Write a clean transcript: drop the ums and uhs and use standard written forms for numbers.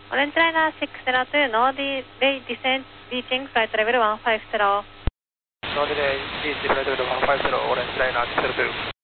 Orange Liner 602, no delay descent, reaching flight level 150. No delay, reach flight level 150, Orange Liner 602.